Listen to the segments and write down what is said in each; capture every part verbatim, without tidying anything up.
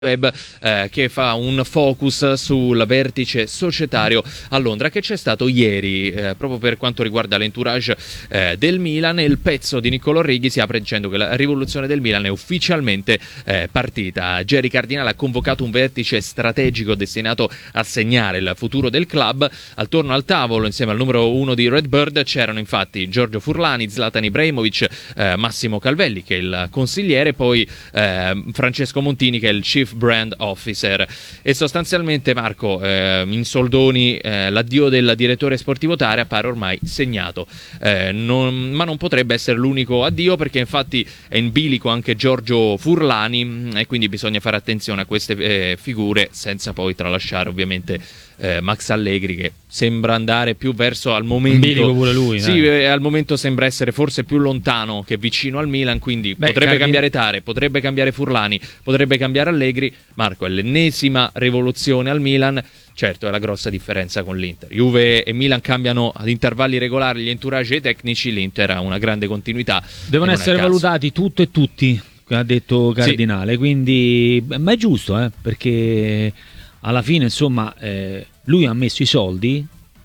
Web eh, che fa un focus sul vertice societario a Londra che c'è stato ieri eh, proprio per quanto riguarda l'entourage eh, del Milan. Il pezzo di Niccolò Righi si apre dicendo che la rivoluzione del Milan è ufficialmente eh, partita. Jerry Cardinale ha convocato un vertice strategico destinato a segnare il futuro del club. Attorno al tavolo insieme al numero uno di Redbird c'erano infatti Giorgio Furlani, Zlatan Ibrahimovic, eh, Massimo Calvelli che è il consigliere, poi eh, Francesco Montini che è il chief brand officer. E sostanzialmente, Marco, eh, in soldoni eh, l'addio del direttore sportivo Tare appare ormai segnato, eh, non, ma non potrebbe essere l'unico addio, perché infatti è in bilico anche Giorgio Furlani e quindi bisogna fare attenzione a queste eh, figure, senza poi tralasciare ovviamente eh, Max Allegri, che sembra andare più verso, al momento in bilico pure lui, sì, eh, al momento sembra essere forse più lontano che vicino al Milan, quindi Beh, potrebbe Cardin- cambiare Tare, potrebbe cambiare Furlani, potrebbe cambiare Allegri. Marco, è l'ennesima rivoluzione al Milan. Certo, è la grossa differenza con l'Inter. Juve e Milan cambiano ad intervalli regolari gli entourage e i tecnici, l'Inter ha una grande continuità. Devono essere valutati tutto e tutti, ha detto Cardinale, sì. Quindi ma è giusto, eh, perché alla fine insomma eh, lui ha messo i soldi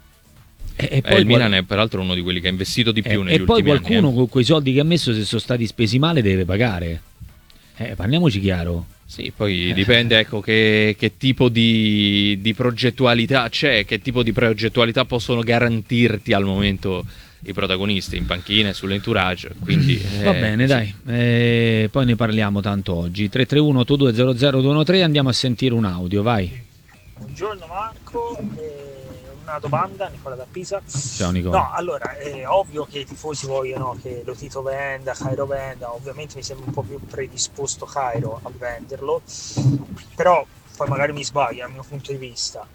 e, e poi eh, il qual... Milan è peraltro uno di quelli che ha investito di più e, negli e poi ultimi qualcuno anni, eh. con quei soldi che ha messo, se sono stati spesi male, deve pagare. Eh, parliamoci chiaro. Sì, poi dipende, ecco, che, che tipo di, di progettualità c'è, che tipo di progettualità possono garantirti al momento i protagonisti in panchina e sull'entourage. Quindi, va eh, bene, sì. dai, eh, poi ne parliamo tanto oggi. tre tre uno otto due zero zero due uno tre, andiamo a sentire un audio, vai. Buongiorno Marco, eh, una domanda, Nicola da Pisa. Ciao Nicola. No, allora, è ovvio che i tifosi vogliono che Lotito venda, Cairo venda, ovviamente mi sembra un po' più predisposto Cairo a venderlo, però poi magari mi sbaglio dal mio punto di vista,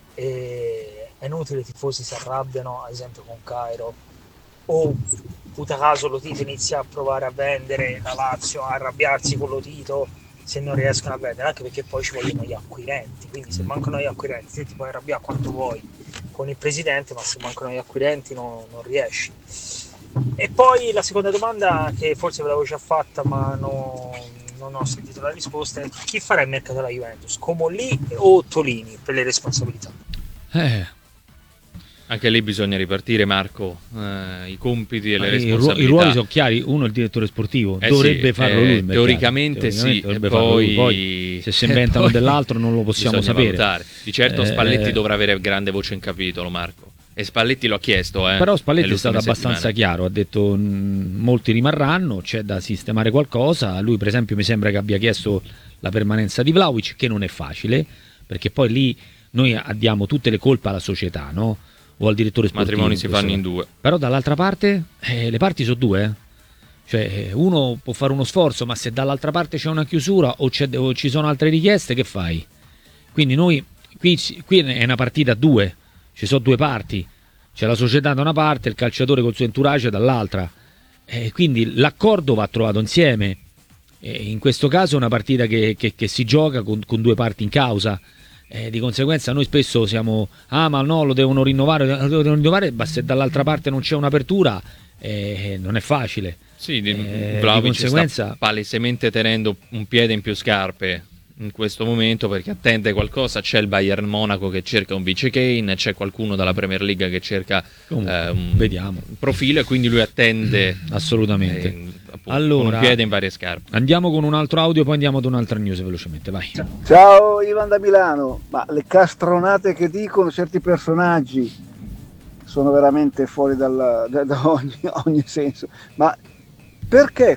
e è inutile che i tifosi si arrabbiano ad esempio con Cairo, o puta caso Lotito inizia a provare a vendere la Lazio, a arrabbiarsi con Lotito se non riescono a vendere, anche perché poi ci vogliono gli acquirenti, quindi se mancano gli acquirenti te ti puoi arrabbiare quanto vuoi con il presidente, ma se mancano gli acquirenti no, non riesci. E poi la seconda domanda, che forse ve l'avevo già fatta ma no, non ho sentito la risposta, è: chi farà il mercato della Juventus? Comolli o Tolini per le responsabilità? Eh Anche lì bisogna ripartire, Marco, eh, i compiti e le I, responsabilità. I ruoli sono chiari, uno è il direttore sportivo, eh dovrebbe sì, farlo eh, lui. Teoricamente, teoricamente sì, dovrebbe e farlo poi, lui. Poi se si inventano poi dell'altro non lo possiamo sapere. Valutare. Di certo eh, Spalletti dovrà avere grande voce in capitolo, Marco. E Spalletti lo ha chiesto, eh, però Spalletti è stato abbastanza settimane. chiaro, ha detto mh, molti rimarranno, c'è da sistemare qualcosa. Lui per esempio mi sembra che abbia chiesto la permanenza di Vlahovic, che non è facile, perché poi lì noi diamo tutte le colpe alla società, no? O al direttore sportivo. Matrimoni si fanno in due. Però dall'altra parte eh, le parti sono due, eh. Cioè uno può fare uno sforzo, ma se dall'altra parte c'è una chiusura o, c'è, o ci sono altre richieste, che fai? Quindi noi qui, qui è una partita a due, ci sono due parti, c'è la società da una parte, il calciatore col suo entourage dall'altra, eh, quindi l'accordo va trovato insieme. Eh, in questo caso è una partita che, che, che si gioca con, con due parti in causa. Eh, di conseguenza noi spesso siamo ah ma no, lo devono rinnovare, lo devono rinnovare, ma se dall'altra parte non c'è un'apertura eh, non è facile. Sì, di, eh, Vlahovic di conseguenza sta palesemente tenendo un piede in più scarpe in questo momento, perché attende qualcosa. C'è il Bayern Monaco che cerca un vice Kane, c'è qualcuno dalla Premier League che cerca Comunque, eh, un, vediamo. un profilo, e quindi lui attende assolutamente eh, appunto, allora, con un piede in varie scarpe. Andiamo con un altro audio, poi andiamo ad un'altra news velocemente, vai. Ciao Ivan da Milano. Ma le castronate che dicono certi personaggi sono veramente fuori dalla, da, da ogni, ogni senso. Ma perché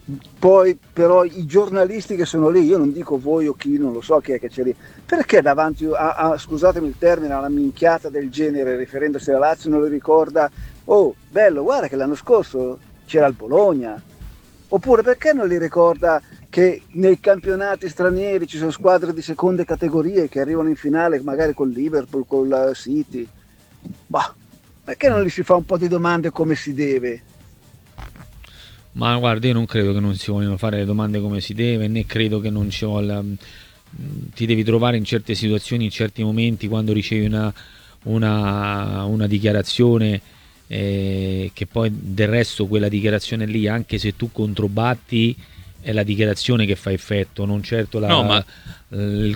poi però i giornalisti che sono lì, io non dico voi o chi, non lo so chi è che c'è lì, perché davanti a, a scusatemi il termine, a una minchiata del genere riferendosi alla Lazio non le ricorda: oh bello, guarda che l'anno scorso c'era il Bologna? Oppure perché non li ricorda che nei campionati stranieri ci sono squadre di seconde categorie che arrivano in finale magari con Liverpool, con la City? Bah, perché non gli si fa un po' di domande come si deve? Ma guarda, io non credo che non si vogliono fare le domande come si deve, né credo che non ci voglia. Ti devi trovare in certe situazioni, in certi momenti, quando ricevi una, una, una dichiarazione eh, che poi del resto quella dichiarazione lì, anche se tu controbatti, è la dichiarazione che fa effetto, non certo la, No, ma- il